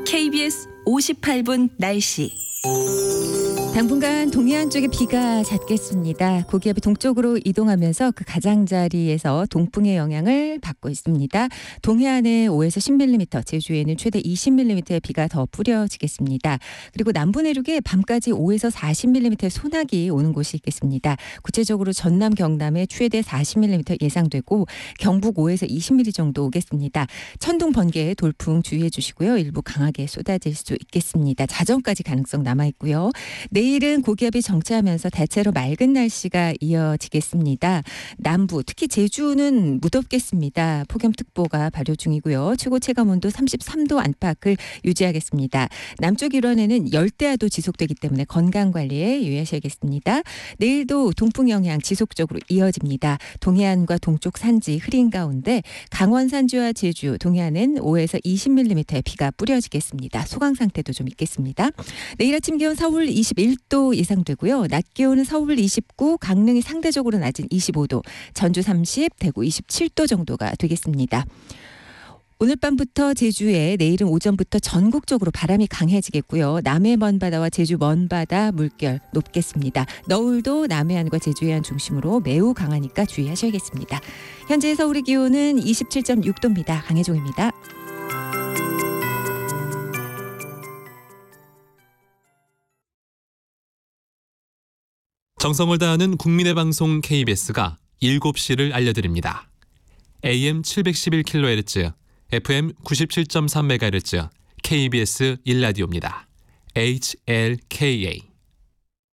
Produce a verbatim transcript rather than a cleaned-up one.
케이비에스 오십팔 분 날씨. 당분간 동해안 쪽에 비가 잦겠습니다. 고기압이 동쪽으로 이동하면서 그 가장자리에서 동풍의 영향을 받고 있습니다. 동해안에 오에서 십 밀리미터, 제주에는 최대 이십 밀리미터의 비가 더 뿌려지겠습니다. 그리고 남부 내륙에 밤까지 오에서 사십 밀리미터의 소나기 오는 곳이 있겠습니다. 구체적으로 전남, 경남에 최대 사십 밀리미터 예상되고 경북 오에서 이십 밀리미터 정도 오겠습니다. 천둥, 번개, 돌풍 주의해 주시고요. 일부 강하게 쏟아질 수 있겠습니다. 자정까지 가능성 남아있고요. 내일은 고기압이 정체하면서 대체로 맑은 날씨가 이어지겠습니다. 남부, 특히 제주는 무덥겠습니다. 폭염특보가 발효 중이고요. 최고 체감온도 삼십삼 도 안팎을 유지하겠습니다. 남쪽 일원에는 열대야도 지속되기 때문에 건강관리에 유의하셔야겠습니다. 내일도 동풍 영향 지속적으로 이어집니다. 동해안과 동쪽 산지 흐린 가운데 강원 산지와 제주, 동해안은 오에서 이십 밀리미터의 비가 뿌려지겠습니다. 소강 상태도 좀 있겠습니다. 내일 아침 기온 서울 이십일 도 예상되고요. 낮 기온은 서울 이십구, 강릉이 상대적으로 낮은 이십오 도, 전주 삼십, 대구 이십칠 도 정도가 되겠습니다. 오늘 밤부터 제주에 내일은 오전부터 전국적으로 바람이 강해지겠고요. 남해 먼바다와 제주 먼바다 물결 높겠습니다. 너울도 남해안과 제주 해안 중심으로 매우 강하니까 주의하셔야겠습니다. 현재 서울의 기온은 이십칠 점 육 도입니다. 강혜종입니다. 정성을 다하는 국민의 방송 케이비에스가 일곱 시를 알려드립니다. 에이엠 칠백십일 킬로헤르츠, 에프엠 구십칠 점 삼 메가헤르츠 케이비에스 일 라디오입니다. 에이치엘케이에이